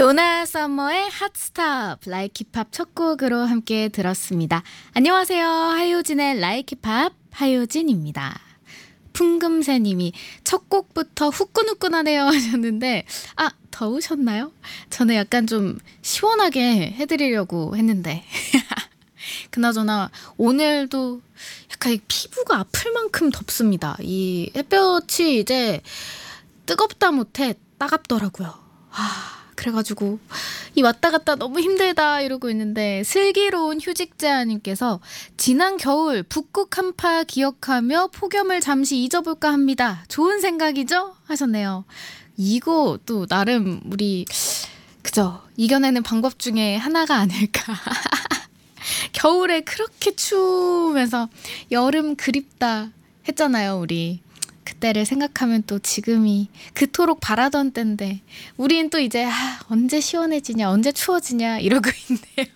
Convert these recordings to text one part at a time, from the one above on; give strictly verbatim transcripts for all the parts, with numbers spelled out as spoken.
도나 서머의 핫스톱 라이키팝 첫 곡으로 함께 들었습니다. 안녕하세요. 하효진의 라이키팝 하효진입니다. 풍금새님이 첫 곡부터 후끈후끈하네요 하셨는데 아 더우셨나요? 저는 약간 좀 시원하게 해드리려고 했는데 그나저나 오늘도 약간 피부가 아플 만큼 덥습니다. 이 햇볕이 이제 뜨겁다 못해 따갑더라고요. 아, 그래가지고 이 왔다 갔다 너무 힘들다 이러고 있는데 슬기로운 휴직자님께서 지난 겨울 북극 한파 기억하며 폭염을 잠시 잊어볼까 합니다. 좋은 생각이죠? 하셨네요. 이거 또 나름 우리 그죠? 이겨내는 방법 중에 하나가 아닐까. 겨울에 그렇게 추우면서 여름 그립다 했잖아요, 우리. 그때를 생각하면 또 지금이 그토록 바라던 때인데 우린 또 이제 아, 언제 시원해지냐 언제 추워지냐 이러고 있네요.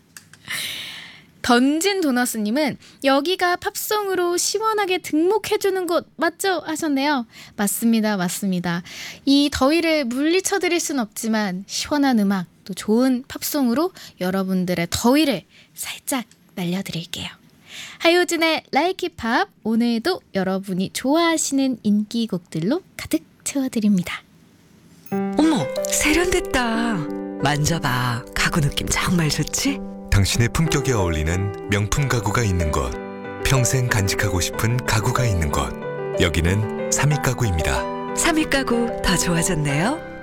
던진 도너스님은 여기가 팝송으로 시원하게 등목해주는 곳 맞죠? 하셨네요. 맞습니다. 맞습니다. 이 더위를 물리쳐드릴 순 없지만 시원한 음악 또 좋은 팝송으로 여러분들의 더위를 살짝 날려드릴게요. 하효진의 라이키팝 오늘도 여러분이 좋아하시는 인기곡들로 가득 채워드립니다. 어머, 세련됐다. 만져봐. 가구 느낌 정말 좋지? 당신의 품격에 어울리는 명품 가구가 있는 곳, 평생 간직하고 싶은 가구가 있는 곳, 여기는 삼익 가구입니다. 삼익 가구 더 좋아졌네요.